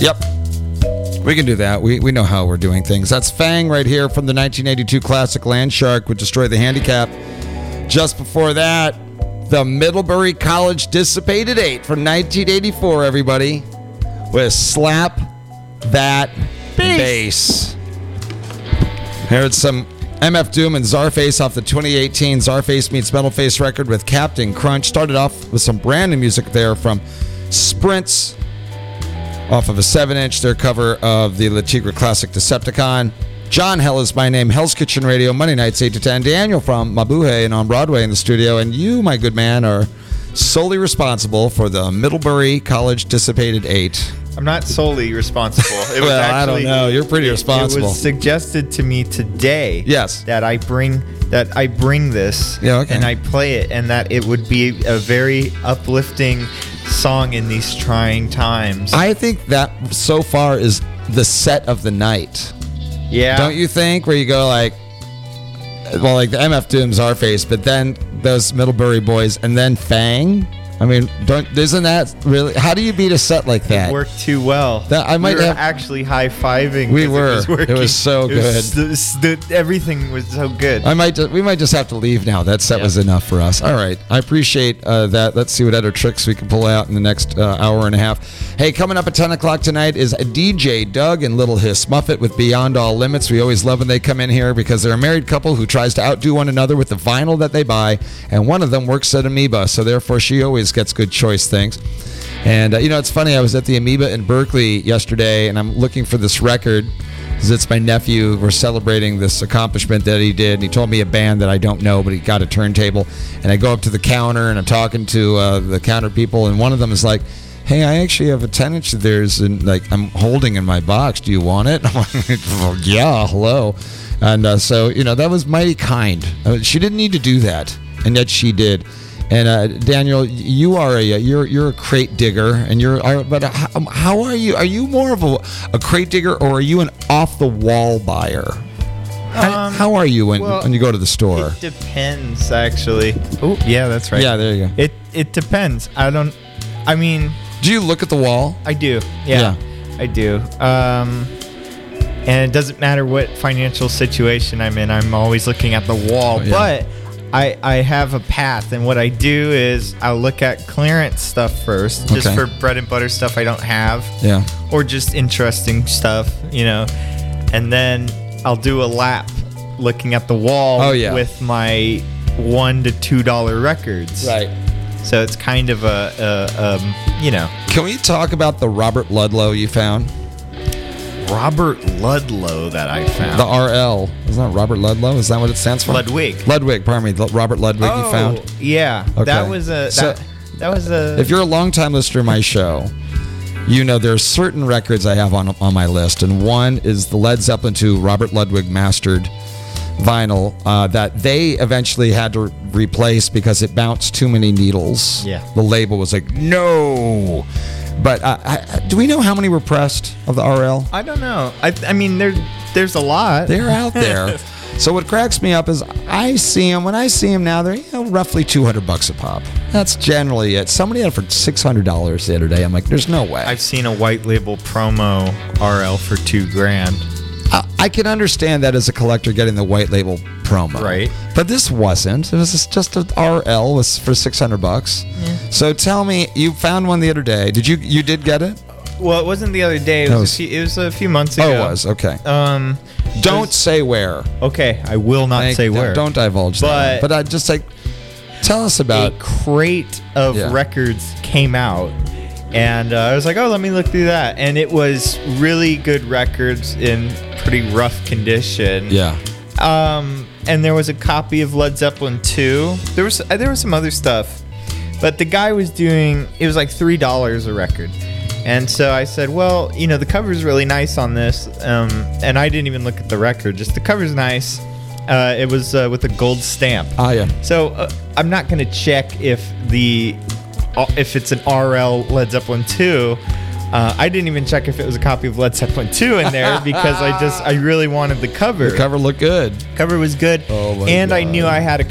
Yep. We can do that. We know how we're doing things. That's Fang right here from the 1982 classic Landshark would Destroy the Handicap. Just before that, the Middlebury College Dissipated 8 from 1984, everybody, with Slap That Bass. Heard some MF Doom and Czarface off the 2018 Czarface meets Metalface record with Captain Crunch. Started off with some brand new music there from Sprints off of a 7-inch, their cover of the Le Tigre classic Decepticon. John Hell is my name. Hell's Kitchen Radio, Monday nights 8 to 10. Daniel from Mabuhay and on Broadway in the studio. And you, my good man, are solely responsible for the Middlebury College Dissipated 8. I'm not solely responsible. It was well, I don't know. You're pretty responsible. It was suggested to me today. Yes. That I bring this. Yeah, okay. And I play it, and that it would be a very uplifting song in these trying times. I think that so far is the set of the night. Yeah. Don't you think? Where you go like the MF Doom's Czarface, but then those Middlebury boys, and then Fang. I mean, isn't that really? How do you beat a set like that? It worked too well. We were actually high-fiving. We were. It was so good. Everything was so good. We might just have to leave now. That set was enough for us. All right. I appreciate that. Let's see what other tricks we can pull out in the next hour and a half. Hey, coming up at 10 o'clock tonight is DJ Doug and Little Hiss Muffet with Beyond All Limits. We always love when they come in here because they're a married couple who tries to outdo one another with the vinyl that they buy, and one of them works at Amoeba, so therefore she always gets good choice things. And it's funny, I was at the Amoeba in Berkeley yesterday, and I'm looking for this record because it's my nephew. We're celebrating this accomplishment that he did, and he told me a band that I don't know, but he got a turntable. And I go up to the counter, and I'm talking to the counter people, and one of them is like, hey, I actually have a 10-inch of theirs, and I'm holding in my box. Do you want it? I'm like, well, yeah, hello. And so that was mighty kind. She didn't need to do that, and yet she did. And Daniel, you are you're a crate digger, and but how are you? Are you more of a crate digger, or are you an off the wall buyer? How are you when you go to the store? It depends, actually. Oh, yeah, that's right. Yeah, there you go. It depends. Do you look at the wall? I do. Yeah. I do. And it doesn't matter what financial situation I'm in. I'm always looking at the wall, but I have a path, and what I do is I'll look at clearance stuff first, just for bread and butter stuff I don't have, or just interesting stuff, and then I'll do a lap looking at the wall with my $1 to $2 records. Right. So it's kind of Can we talk about the Robert Ludlow you found? Robert Ludlow that I found. The RL. Isn't that Robert Ludlow? Is that what it stands for? Ludwig, pardon me. The Robert Ludwig you found? Yeah. Okay. That was a... If you're a long-time listener to my show, there are certain records I have on my list, and one is the Led Zeppelin II Robert Ludwig mastered vinyl that they eventually had to replace because it bounced too many needles. Yeah. The label was like, no. But do we know how many were pressed of the RL? I don't know. I mean, there's a lot. They're out there. So what cracks me up is I see them. When I see them now, they're roughly $200 a pop. That's generally it. Somebody had it for $600 the other day. I'm like, there's no way. I've seen a white label promo RL for $2,000. I can understand that as a collector getting the white label promo, right? But this wasn't. It was just an RL was for $600. Yeah. So tell me, you found one the other day. Did you did get it? Well, it wasn't the other day. It was a few months ago. Oh, it was okay. Don't say where. Okay, I will not say where. Don't divulge that. But I just tell us about a crate of records came out. And I was like, let me look through that. And it was really good records in pretty rough condition. Yeah. And there was a copy of Led Zeppelin 2. There was some other stuff. But the guy was it was like $3 a record. And so I said, well, the cover's really nice on this. And I didn't even look at the record. Just the cover's nice. It was with a gold stamp. Oh, yeah. So I'm not going to check if it's an RL Led Zeppelin 2. I didn't even check if it was a copy of Led Zeppelin 2 in there because I really wanted the cover. The cover looked good. Cover was good. Oh my and God. I knew I had a